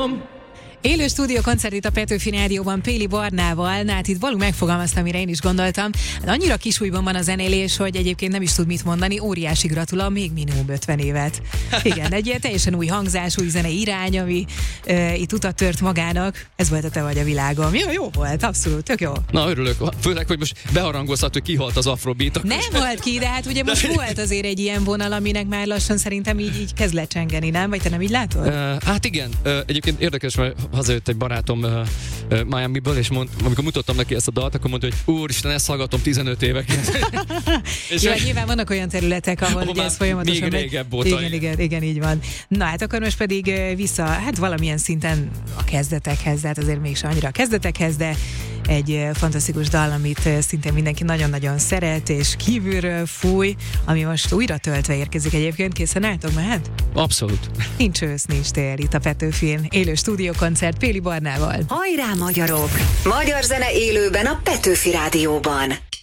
Rádióm. Élő stúdiókoncert itt a Petőfi Rádióban Péli Barnával. Hát itt való megfogalmaztam, amire én is gondoltam. Annyira kisújban van a zenélés, hogy egyébként nem is tud mit mondani. Óriási gratula, még minimum 50 évet. Igen, egy ilyen teljesen új hangzás, új zene irány, ami itt utat tört magának. Ez volt a Te vagy a világom. Jó volt, abszolút, tök jó. Na, örülök. Főleg, hogy most beharangozhat, hogy kihalt az afrobeat. Nem halt ki, de hát ugye most volt azért egy ilyen vonal, aminek már lassan szerintem így kezd lecsengeni, nem? Vagy te nem így látod? Hát igen. Egyébként érdekes, mert hazajött egy barátom Miamiből, és amikor mutattam neki ezt a dalt, akkor mondta, hogy úristen, ezt hallgatom 15 éveket. És jó, nyilván vannak olyan területek, ahol ugye ez folyamatosan még régebb óta. Igen, így van. Na hát akkor most pedig vissza, hát valamilyen szinten a kezdetekhez, de hát azért mégsem annyira a kezdetekhez, de egy fantasztikus dal, amit szintén mindenki nagyon-nagyon szeret, és kívülről fúj, ami most újra töltve érkezik egyébként. Készen álltok, mehet? Abszolút. Nincs ősz, nincs tél, itt a Petőfin. Élő stúdiókoncert Péli Barnával. Hajrá magyarok! Magyar zene élőben a Petőfi Rádióban.